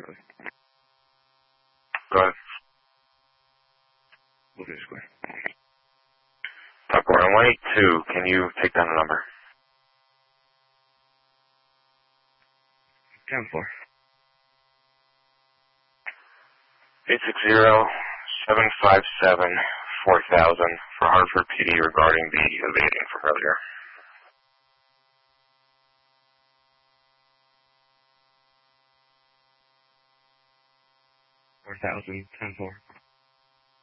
Square. Go ahead. Bluefish Square. Popcorn on 182. Can you take down the number? 10-4. 860-757-4000 for Hartford PD regarding the evading from earlier. 4000, 10-4.